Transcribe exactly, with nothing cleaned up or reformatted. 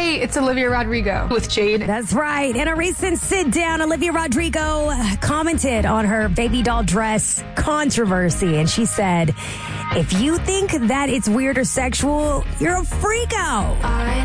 Hey, it's Olivia Rodrigo with Jade. That's right. In a recent sit-down, Olivia Rodrigo commented on her baby doll dress controversy, and she said, if you think that it's weird or sexual, you're a freako.